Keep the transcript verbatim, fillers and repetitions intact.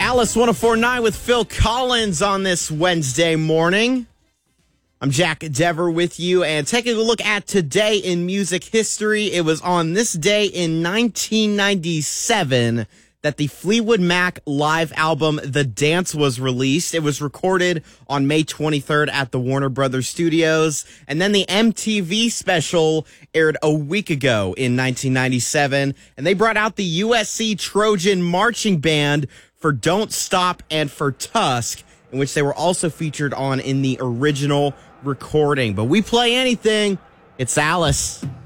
Alice one oh four point nine with Phil Collins on this Wednesday morning. I'm Jack Dever with you, and taking a look at today in music history. It was on this day in nineteen ninety-seven that the Fleetwood Mac live album The Dance was released. It was recorded on May twenty-third at the Warner Brothers Studios, and then the M T V special aired a week ago in nineteen ninety-seven, and they brought out the U S C Trojan Marching Band for Don't Stop and for Tusk, in which they were also featured on in the original recording. But we play anything. It's Alice.